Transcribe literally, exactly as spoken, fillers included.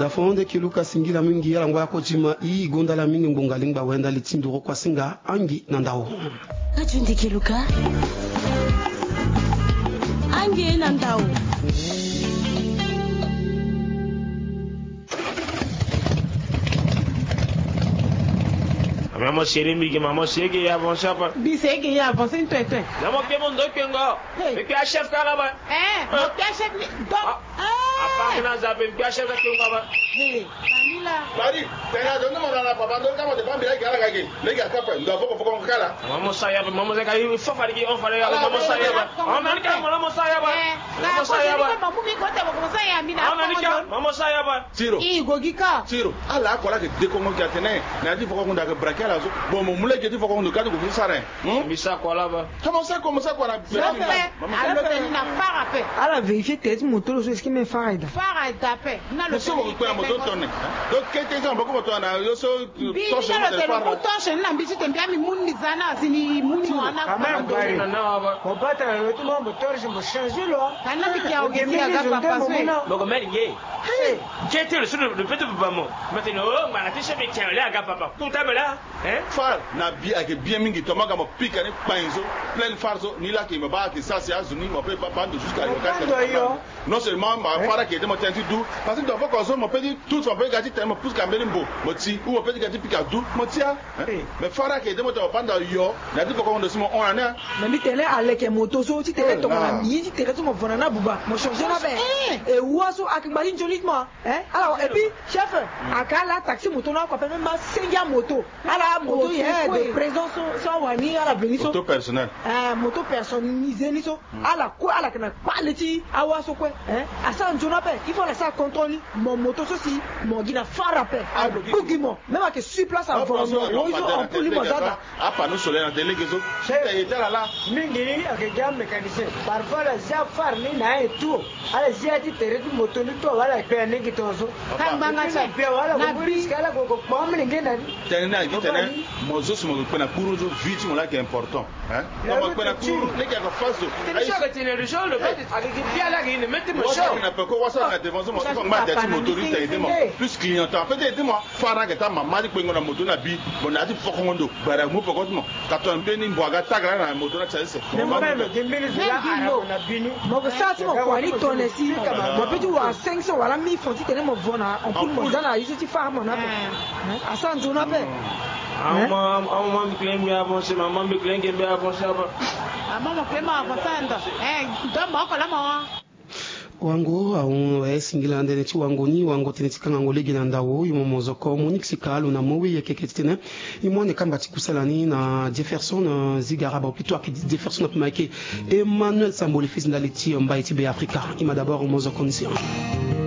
da fonde kiluka singila mingi yala ngwa ko jima i gonda la mingi ngonga lingba wenda litinduro kwa singa angi nandao ajundi kiluka angi nandao Maman chérie, mais maman chérie qui avance pas. Bise qui avance une tête. Là mon pied mon dos kenga. Et puis chef caraba. Eh, mon chef donc. Ah, pas na zabe, puis chef kenga ba. Hey, Vanilla. Bari, tena donne mon la papa, donc comment de pas bien gala gagé. Les gars capé, doit faut faut qu'on cala. Maman saya, maman zaka il faut faire on fallait maman saya ba. On m'a dit maman saya ba. Maman saya ba. Maman mi ko te ko saya mina. On m'a dit maman saya ba. Tiro. I gogika. Tiro. Ala kola que de Congo qui a tenu, n'a dit faut qu'on da braquer la bon mon moulin qui dit faut qu'on nous cadre pour ça rien. Mais ça quoi là ba. Comment ça comment ça quoi la. Alors tu n'as pas rappelé. Alors vérifier tête moto ce qui me fait aider. Faire aider. Na le so ko la moto tonne. Donc qu'est-ce que beaucoup moto na yo so to so na le moto tonne na mbisi tembia mi mundi zana zini muni wana. Quand même na na ba. Ko pata le tout mon moteur je me changer là. Kana bikia ogemi aga papa so. Donc mais ngé. Qu'est-ce que le fait de papa mo. Maintenant on va la tirer mais tiens là aga papa. Tout ta là. Hein? Far na bien avec bien mingi toma kama pika ni panzo plein farzo ni là qui me bat que ça c'est azuni mo peut pas bande jusqu'à non seulement ma fara qui est mon tenti dou parce que doit pas qu'on mo peut dire tout on peut gâter tellement plus qu'ambeli mbo moti ou on peut gâter pika dou motia mais fara qui est mon temps pendant yo na dit pourquoi on de on en a mais mi tele avec moto so ti tele to na ni ti tele to mo fona na buba mo changer na ben et waso akibali joliment hein alors et puis chef akala taxi moto na ko même cinq moto ala moto de présence so wani ala venir so moto personnel ah moto personnalisé ni so ala ko ala kana quality awaso ko hein asa njona pe il faut laisser contrôler mon moto ceci mon gina fara pe a bugimo même que sur place en volant on peut lui mazada a panneau solaire délégué so c'est était là là mingi akija mécanicien parfois la ja far ni na et tout ala ja ti tere tu moto ni to wala pe ni kitozo kambanga cha pe wala ko risque ala ko ko pam ni ngena tena tena mozo so mo ko na kuru zo vite mo là qui est important hein mo ko na kuru les gars face c'est ça que tu ne le jour le fait avec bien là il met mon show on a pas quoi ça na devant mo ko ma dati motoriste aide mo plus client en fait aide moi fara que ta maman di ko ngona moto na bi bon na di foko ngondo bara mo poko mo ka to mbe ni mbwaga tagra na moto na chase mais moi même de mbele zila na bini mo ko sa ti mo ko ni tonne si mo petit wa cinq cents wala mille francs ti tene mo vona on pour mo dana ici ti fa mo na pe asa njona pe Maman, maman me claim bien avancé, maman me claim bien avancé. Maman me claim avancé. Eh, donc moi quand la maman. wango au singila ndene chi wango ni wango tenetika ngole gina ndawo yumo mozoko Monique Sikalo na mowi yekeketene imone kamba tikusalani na Jefferson Zigaraba plutôt que Jefferson Pmaike Emmanuel Samboli fils ndaliti mbaiti be Africa ima d'abord mozoko nsi